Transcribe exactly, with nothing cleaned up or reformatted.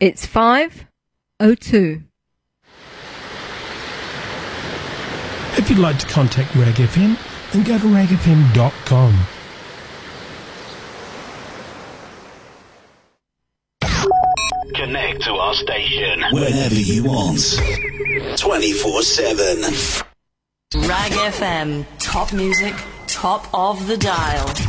It's five oh two. If you'd like to contact Rag F M, then go to rag f m dot com. Connect to our station whenever you want. twenty-four seven. Rag F M. Top music, top of the dial.